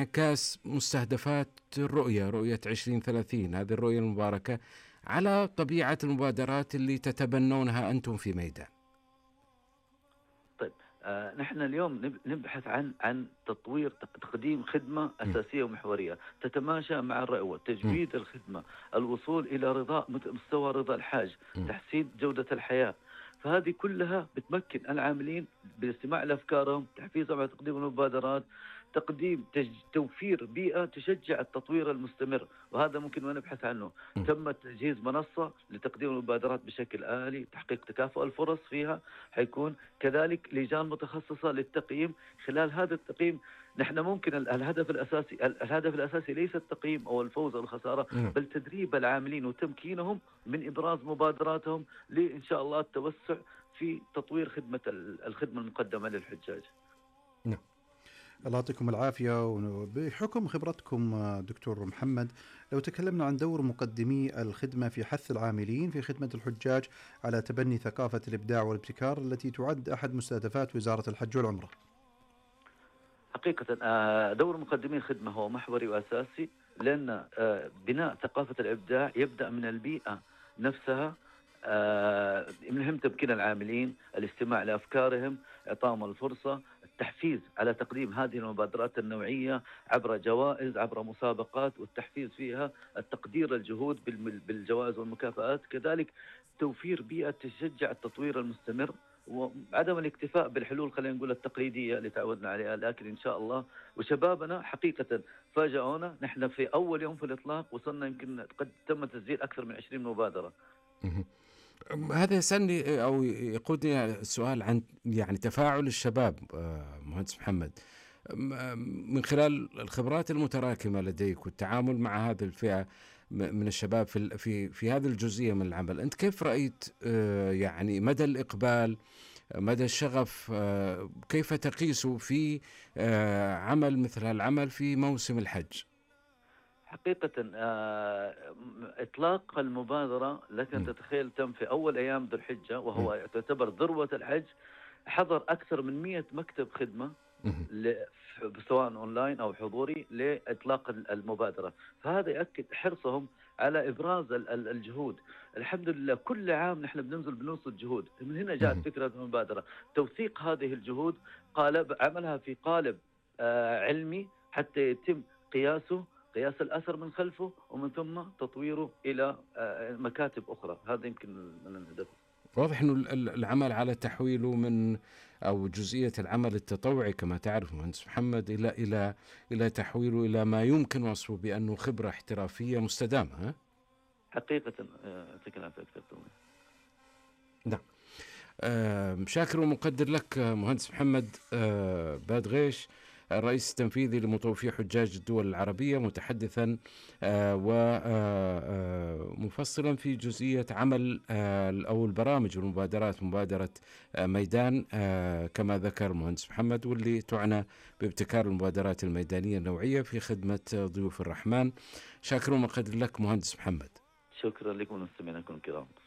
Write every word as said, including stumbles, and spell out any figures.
انعكاس مستهدفات الرؤية رؤية عشرين ثلاثين، هذه الرؤية المباركة، على طبيعة المبادرات اللي تتبنونها أنتم في ميدان؟ طيب، آه نحن اليوم نبحث عن عن تطوير تقديم خدمة أساسية ومحورية تتماشى مع الرؤية، تجويد الخدمة، الوصول إلى رضاء مستوى رضا الحاج، تحسين جودة الحياة. فهذه كلها بتمكن العاملين بالاستماع لأفكارهم، تحفيزهم على تقديم المبادرات، تقديم تج... توفير بيئة تشجع التطوير المستمر، وهذا ممكن ما نبحث عنه. م. تم تجهيز منصة لتقديم المبادرات بشكل آلي، تحقيق تكافؤ الفرص فيها، حيكون كذلك لجان متخصصة للتقييم. خلال هذا التقييم نحن ممكن الهدف الأساسي الهدف الأساسي ليس التقييم أو الفوز أو الخسارة، م. بل تدريب العاملين وتمكينهم من إبراز مبادراتهم لإن شاء الله التوسع في تطوير خدمة الخدمة المقدمة للحجاج. نعم، الله يعطيكم العافية. وبحكم خبرتكم دكتور محمد، لو تكلمنا عن دور مقدمي الخدمة في حث العاملين في خدمة الحجاج على تبني ثقافة الإبداع والابتكار التي تعد أحد مستهدفات وزارة الحج والعمرة. حقيقة دور مقدمي الخدمة هو محوري وأساسي، لأن بناء ثقافة الإبداع يبدأ من البيئة نفسها. مهم تمكين العاملين، الاستماع لأفكارهم، إعطائهم الفرصة، التحفيز على تقديم هذه المبادرات النوعية عبر جوائز، عبر مسابقات، والتحفيز فيها، التقدير الجهود بالجوائز والمكافآت، كذلك توفير بيئة تشجع التطوير المستمر، وعدم الاكتفاء بالحلول خلينا نقول التقليدية اللي تعودنا عليها. لكن إن شاء الله وشبابنا حقيقة فاجأونا، نحن في أول يوم في الإطلاق وصلنا يمكن قد تم تسجيل أكثر من عشرين مبادرة. هذا يسألني أو يقودني السؤال عن يعني تفاعل الشباب مهندس محمد من خلال الخبرات المتراكمة لديك والتعامل مع هذه الفئة من الشباب في في في هذه الجزئية من العمل. أنت كيف رأيت يعني مدى الإقبال، مدى الشغف، كيف تقيسه في عمل مثل العمل في موسم الحج؟ حقيقة إطلاق المبادرة لك أن تتخيل تم في أول أيام ذو الحجة، وهو تعتبر ذروة الحج. حضر أكثر من مئة مكتب خدمة سواء أونلاين أو حضوري لإطلاق المبادرة. فهذا يؤكد حرصهم على إبراز الجهود. الحمد لله كل عام نحن بننزل بنوصل جهود، من هنا جاءت فكرة المبادرة، توثيق هذه الجهود، قالب عملها في قالب علمي حتى يتم قياسه، قياس الأثر من خلفه، ومن ثم تطويره إلى مكاتب أخرى. هذا يمكن من الهدف. واضح أنه العمل على تحويله من أو جزئية العمل التطوعي كما تعرف مهندس محمد إلى إلى إلى تحويله إلى ما يمكن وصفه بأنه خبرة احترافية مستدامة. ها؟ حقيقة يعطيك العافية أكثر. نعم. آه شاكر ومقدر لك مهندس محمد آه بادغيش، الرئيس التنفيذي لمطوفي حجاج الدول العربية، متحدثا ومفصلا في جزئية عمل أو البرامج والمبادرات، مبادرة ميدان كما ذكر المهندس محمد، واللي تعنى بابتكار المبادرات الميدانية النوعية في خدمة ضيوف الرحمن. شاكر ومقدر لك مهندس محمد. شكرا لكم مستمعينا الكرام.